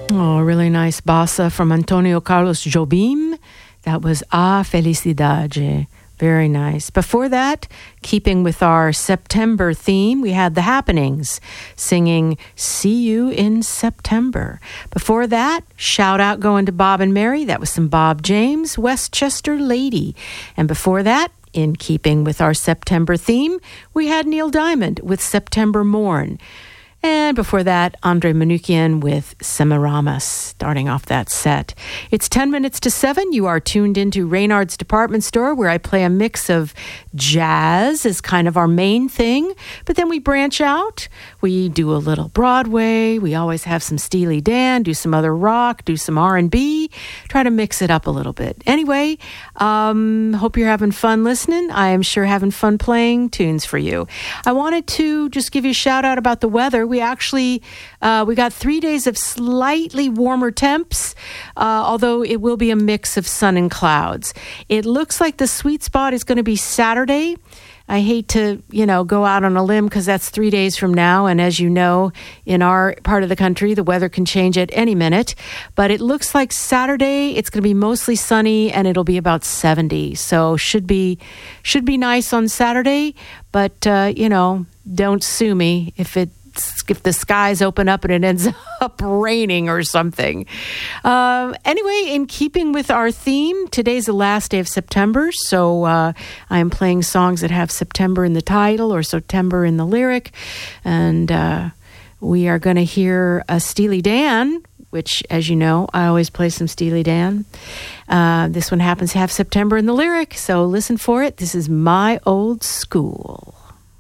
Oh, really nice bossa from Antonio Carlos Jobim. That was A Felicidade. Very nice. Before that, keeping with our September theme, we had The Happenings singing See You in September. Before that, shout out going to Bob and Mary. That was some Bob James, Westchester Lady. And before that, in keeping with our September theme, we had Neil Diamond with September Morn. And before that, Andre Manoukian with Semiramis, starting off that set. It's 10 minutes to 7. You are tuned into Reynard's Department Store, where I play a mix of jazz as kind of our main thing. But then we branch out. We do a little Broadway. We always have some Steely Dan, do some other rock, do some R&B, try to mix it up a little bit. Anyway, hope you're having fun listening. I am sure having fun playing tunes for you. I wanted to just give you a shout out about the weather. We actually, we got 3 days of slightly warmer temps, although it will be a mix of sun and clouds. It looks like the sweet spot is going to be Saturday. I hate to, go out on a limb because that's 3 days from now. And as you know, in our part of the country, the weather can change at any minute. But it looks like Saturday, it's going to be mostly sunny and it'll be about 70. So should be nice on Saturday. But, don't sue me if the skies open up and it ends up raining or something. Anyway, in keeping with our theme, today's the last day of September, so I am playing songs that have September in the title or September in the lyric, and we are going to hear a Steely Dan, which, as you know, I always play some Steely Dan. This one happens to have September in the lyric, so listen for it. This is My Old School.